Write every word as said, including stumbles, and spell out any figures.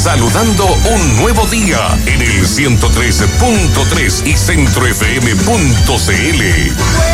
saludando un nuevo día en el ciento trece punto tres y centro f m punto c l.